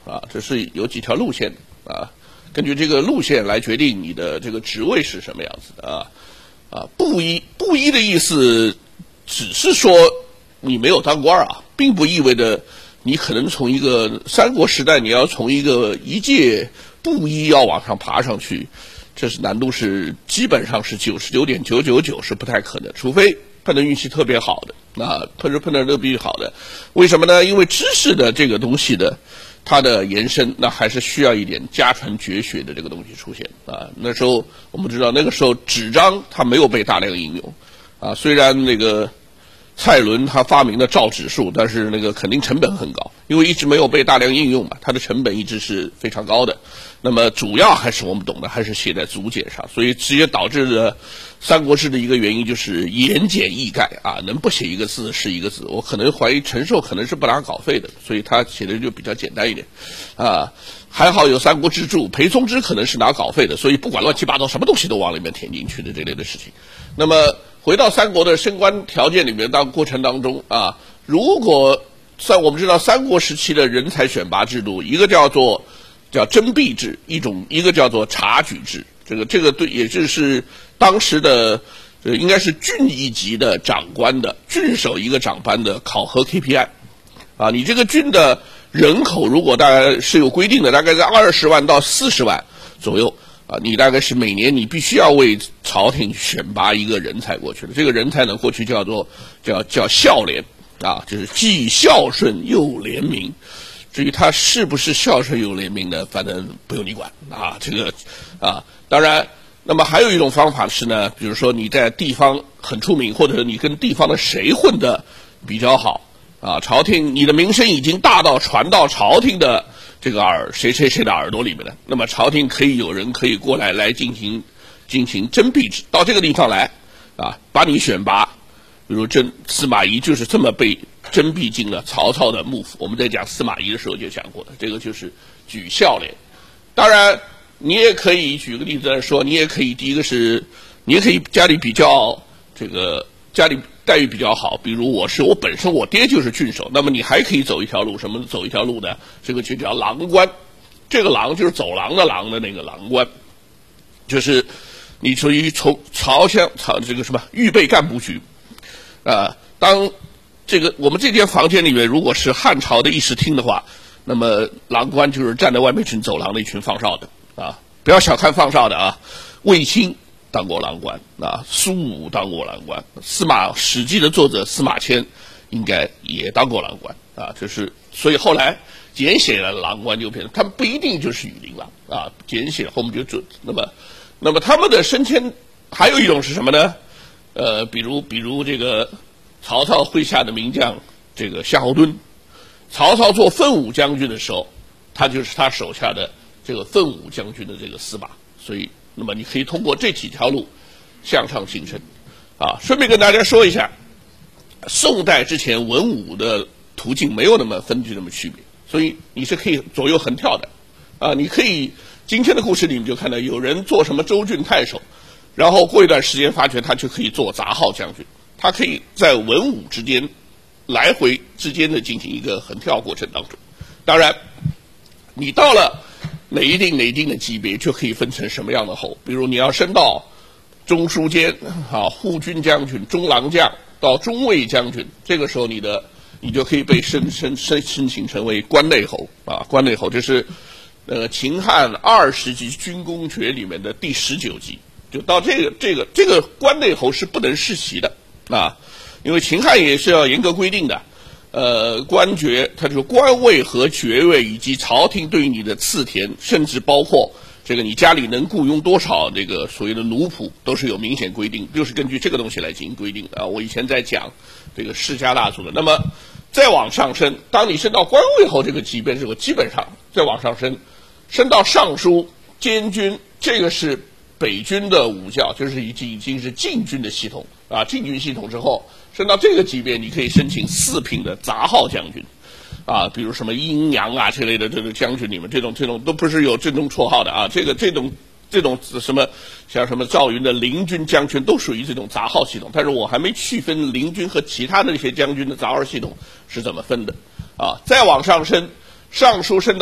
这是有几条路线根据这个路线来决定你的这个职位是什么样子的不一的意思，只是说你没有当官并不意味着你可能从一个三国时代你要从一届布衣要往上爬上去，这是难度是基本上是99.999%是不太可能，除非碰到运气特别好的碰到特别好的，为什么呢？因为知识的这个东西的它的延伸，那还是需要一点家传绝学的这个东西出现那时候我们知道，那个时候纸张它没有被大量应用虽然那个蔡伦他发明了造纸术，但是那个肯定成本很高，因为一直没有被大量应用嘛，它的成本一直是非常高的。那么主要还是我们懂的，还是写在竹简上，所以直接导致了三国志的一个原因就是言简意赅能不写一个字是一个字。我可能怀疑陈寿可能是不拿稿费的，所以他写的就比较简单一点还好有三国志注，裴松之可能是拿稿费的，所以不管乱七八糟什么东西都往里面填进去的这类的事情。那么回到三国的升官条件里面，过程当中如果我们知道三国时期的人才选拔制度，一个叫征辟制，一个叫做察举制，这个对，也就是当时的应该是郡一级的长官的郡守一个长班的考核 KPI 你这个郡的人口如果大概是有规定的，大概在20万到40万左右你大概是每年你必须要为朝廷选拔一个人才过去的，这个人才呢过去叫孝廉就是既孝顺又廉明。至于他是不是孝顺有廉明的，反正不用你管当然，那么还有一种方法是呢，比如说你在地方很出名，或者你跟地方的谁混得比较好朝廷你的名声已经大到传到朝廷的这个谁的耳朵里面了，那么朝廷有人可以过来进行征辟制，到这个地方来把你选拔，比如司马懿就是这么被征辟进了曹操的幕府。我们在讲司马懿的时候就讲过的，这个就是举孝廉。当然你也可以举个例子来说，你也可以第一个是你也可以家里比较家里待遇比较好，比如我本身我爹就是郡守，那么你还可以走一条路，什么走一条路呢？这个就叫郎官，这个郎就是走廊的廊的那个郎官，就是你属于从这个什么预备干部局当我们这间房间里面如果是汉朝的议事厅的话，那么郎官就是站在外面一群走廊的一群放哨的不要小看放哨的卫青当过郎官苏武当过郎官，史记的作者司马迁应该也当过郎官所以后来简写了郎官就变成他们不一定就是羽林郎简写后面就准。那么他们的升迁还有一种是什么呢？比如这个曹操麾下的名将这个夏侯惇，曹操做奋武将军的时候，他就是他手下的这个奋武将军的这个司马，所以那么你可以通过这几条路向上晋升顺便跟大家说一下，宋代之前文武的途径没有那么分居那么区别，所以你是可以左右横跳的你可以今天的故事里你就看到有人做什么州郡太守，然后过一段时间发觉他就可以做杂号将军，他可以在文武之间来回之间的进行一个横跳过程当中。当然你到了哪一定的级别就可以分成什么样的侯，比如你要升到中书监护军将军、中郎将到中尉将军，这个时候你就可以被申请成为关内侯关内侯这是秦汉20级军功爵里面的第19级，就到这个关内侯是不能世袭的因为秦汉也是要严格规定的官爵，它就是官位和爵位以及朝廷对于你的赐田，甚至包括这个你家里能雇佣多少这个所谓的奴仆，都是有明显规定，就是根据这个东西来进行规定的我以前在讲这个世家大族的。那么再往上升，当你升到关卫侯这个级别之后，基本上再往上升到尚书、监军，这个是北军的武教，就是已经是禁军的系统禁军系统之后，升到这个级别，你可以申请4品的杂号将军比如什么阴阳这类的这个将军里面，这种都不是有这种绰号的这种什么像什么赵云的灵军将军都属于这种杂号系统，但是我还没区分灵军和其他的那些将军的杂号系统是怎么分的再往上升，尚书升到